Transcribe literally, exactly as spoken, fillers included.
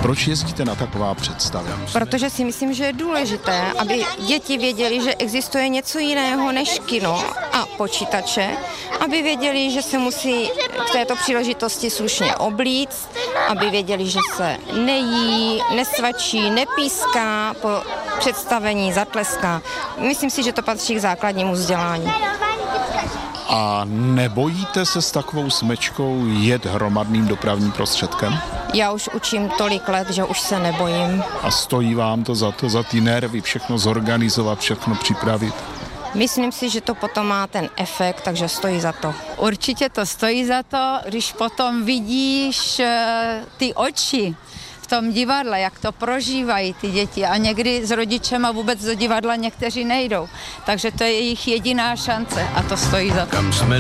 Proč jezdíte na taková představení? Protože si myslím, že je důležité, aby děti věděli, že existuje něco jiného než kino a počítače, aby věděli, že se musí k této příležitosti slušně oblíct, aby věděli, že se nejí, nesvačí, nepíská po představení, zatleská. Myslím si, že to patří k základnímu vzdělání. A nebojíte se s takovou smečkou jet hromadným dopravním prostředkem? Já už učím tolik let, že už se nebojím. A stojí vám to za to, za ty nervy, všechno zorganizovat, všechno připravit? Myslím si, že to potom má ten efekt, takže stojí za to. Určitě to stojí za to, když potom vidíš ty oči v tom divadle, jak to prožívají ty děti a někdy s rodičema vůbec do divadla někteří nejdou. Takže to je jejich jediná šance a to stojí za to.